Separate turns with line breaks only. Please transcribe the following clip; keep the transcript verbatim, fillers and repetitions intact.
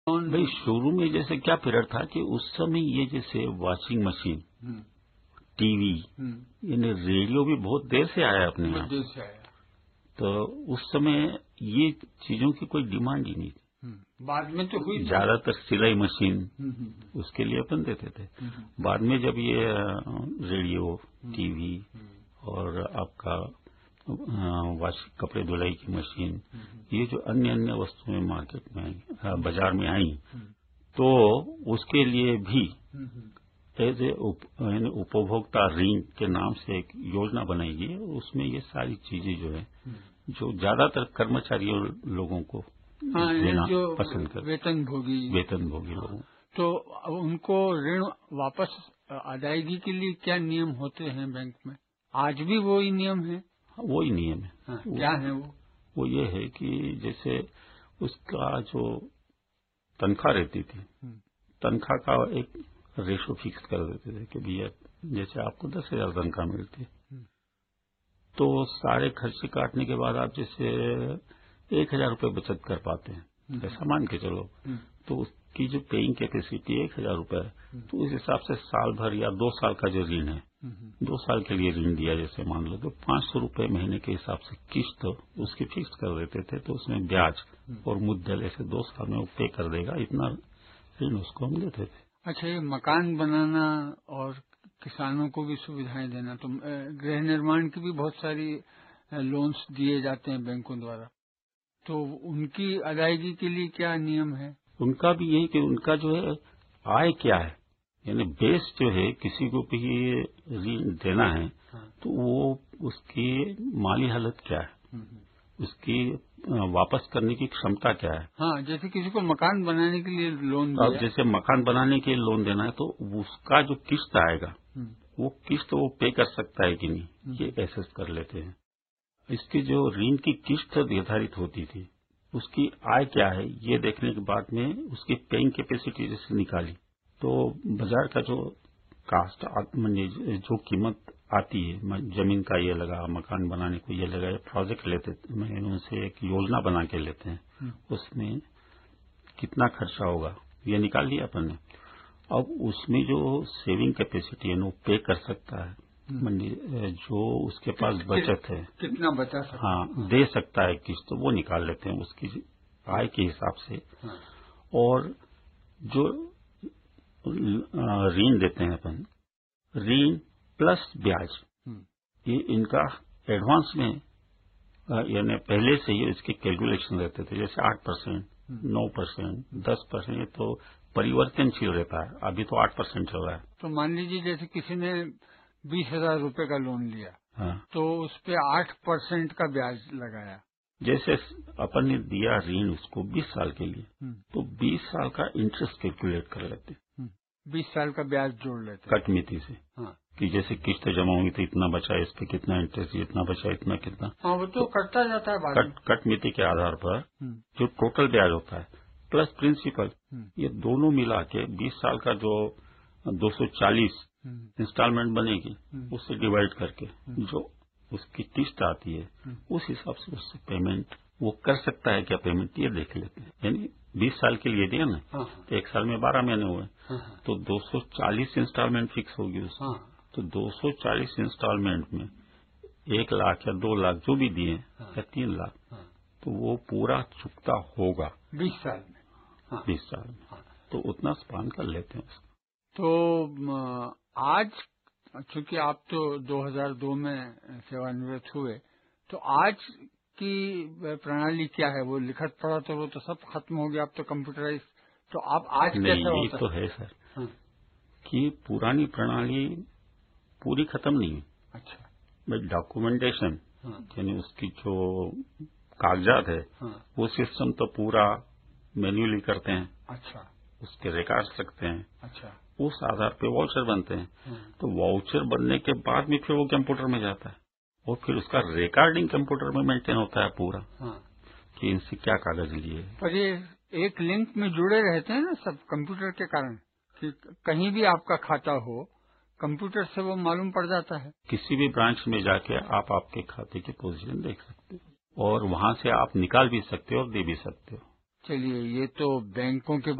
भाई शुरू में जैसे क्या पीरियड था कि उस समय ये जैसे वॉशिंग मशीन, टीवी, यानी रेडियो भी बहुत देर से आया अपने यहाँ,
देर से आया।
तो उस समय ये चीजों की कोई डिमांड ही नहीं थी।
बाद में तो हुई,
ज्यादातर सिलाई मशीन उसके लिए अपन देते थे। बाद में जब ये रेडियो, टीवी और आपका वाश कपड़े धुलाई की मशीन, ये जो अन्य अन्य वस्तुएं मार्केट में आई, बाजार में आई, तो उसके लिए भी एज ए उपभोक्ता ऋण के नाम से एक योजना बनाई गई है। उसमें ये सारी चीजें जो है जो ज्यादातर कर्मचारियों लोगों को
हाँ,
देना
जो
पसंद करते,
वेतन भोगी
वेतन भोगी लोगों,
तो उनको ऋण वापस अदायगी के लिए क्या नियम होते हैं बैंक में? आज भी वही नियम है?
वही नियम है।
हाँ, क्या है वो?
वो ये है कि जैसे उसका जो तनख्वाह रहती थी, तनख्वाह का एक रेशो फिक्स कर देते थे कि भैया जैसे आपको दस हजार तनख्वाह मिलती है, तो सारे खर्चे काटने के बाद आप जैसे एक हजार रूपये बचत कर पाते हैं, ऐसा मान के चलो, तो उसकी जो पेइंग कैपेसिटी एक हजार रूपये है, तो उस हिसाब से साल भर या दो साल का जो ऋण है, दो साल के लिए ऋण दिया जैसे मान लो, तो पांच सौ रूपये महीने के हिसाब से किस्त उसकी फिक्स कर देते थे, तो उसमें ब्याज और मुद्दल ऐसे दो साल में वो पे कर देगा, इतना ऋण उसको हम देते थे।
अच्छा, ये मकान बनाना और किसानों को भी सुविधाएं देना, तो गृह निर्माण की भी बहुत सारी लोन्स दिए जाते हैं बैंकों द्वारा, तो उनकी अदायगी के लिए क्या नियम है?
उनका भी यही कि उनका जो है आय क्या है, यानी बेस जो है किसी को भी ऋण देना है, हाँ। तो वो उसकी माली हालत क्या है, उसकी वापस करने की क्षमता क्या है।
हाँ, जैसे किसी को मकान बनाने के लिए लोन दिया,
अब जैसे मकान बनाने के लिए लोन देना है, तो उसका जो किस्त आएगा वो किस्त वो पे कर सकता है कि नहीं, ये एसेस कर लेते हैं। इसकी जो ऋण की किस्त निर्धारित होती थी, उसकी आय क्या है, ये देखने के बाद में उसकी पेइंग कैपेसिटी जैसे निकाली, तो बाजार का जो कास्ट जो कीमत आती है, जमीन का ये लगा, मकान बनाने को ये लगा, ये प्रोजेक्ट लेते हैं, उनसे एक योजना बना के लेते हैं, उसमें कितना खर्चा होगा ये निकाल लिया अपन ने। अब उसमें जो सेविंग कैपेसिटी है वो पे कर सकता है, मंडी जो उसके पास कि, बचत है,
कितना बचा सकता,
हाँ दे सकता है किस्त, तो वो निकाल लेते हैं उसकी आय के हिसाब से। हाँ। और जो ऋण देते हैं अपन, ऋण प्लस ब्याज, ये इनका एडवांस में यानी पहले से ही इसके कैलकुलेशन रहते थे, जैसे आठ परसेंट, नौ परसेंट, दस परसेंट, ये तो परिवर्तनशील रहता है, अभी तो आठ परसेंट चल रहा है।
तो मान लीजिए जैसे किसी ने बीस हजार रूपये का लोन लिया,
हाँ।
तो उस पे आठ परसेंट का ब्याज लगाया,
जैसे अपन ने दिया ऋण उसको बीस साल के लिए, तो बीस साल का इंटरेस्ट कैलकुलेट कर लेते,
बीस साल का ब्याज जोड़ लेते
कटमिति से, हाँ। कि जैसे किस्त जमा हुई तो इतना बचा, इस पे कितना इंटरेस्ट, इतना बचा, इतना कितना,
हाँ, वो तो, तो कटता जाता है बाद
कट, कटमिति के आधार पर जो टोटल ब्याज होता है प्लस प्रिंसिपल, ये दोनों मिला के बीस साल का जो दो सौ चालीस इंस्टॉलमेंट बनेगी, उससे डिवाइड करके जो उसकी किस्त आती है, उस हिसाब से उससे पेमेंट वो कर सकता है क्या पेमेंट, ये देख लेते हैं। यानी बीस साल के लिए दिया ना, तो एक साल में बारह महीने हुए, तो दो सौ चालीस इंस्टॉलमेंट फिक्स होगी उसकी, तो दो सौ चालीस इंस्टॉलमेंट में एक लाख या दो लाख जो भी दिए या तीन लाख, तो वो पूरा चुकता होगा
बीस साल में,
हाँ। बीस साल में, हाँ। तो उतना स्पान कर लेते हैं उसको।
तो आज चूंकि आप तो दो हज़ार दो में सेवानिवृत्त हुए, तो आज की प्रणाली क्या है? वो लिखत पढ़ा तो वो तो सब खत्म हो गया, अब तो कंप्यूटराइज, तो आप आज
नहीं,
कैसे
ये तो है सर, हाँ। कि पुरानी प्रणाली पूरी खत्म नहीं है।
अच्छा,
बट डॉक्यूमेंटेशन,
हाँ।
यानी उसकी जो कागजात है, हाँ। वो सिस्टम तो पूरा मैन्युअली करते हैं।
अच्छा,
उसके रिकॉर्ड्स रखते हैं।
अच्छा,
उस आधार पे वाउचर बनते हैं। हाँ। तो वाउचर बनने के बाद में फिर वो कंप्यूटर में जाता है और फिर उसका रिकॉर्डिंग कंप्यूटर में मेंटेन होता है पूरा, हाँ। कि इनसे क्या कागज लिए।
पर ये एक लिंक में जुड़े रहते हैं ना सब कंप्यूटर के कारण, कि कहीं भी आपका खाता हो कंप्यूटर से वो मालूम पड़ जाता है।
किसी भी ब्रांच में जाके आप आपके खाते की पोजीशन देख सकते हो और वहां से आप निकाल भी सकते हो और दे भी सकते हो।
चलिए, ये तो बैंकों के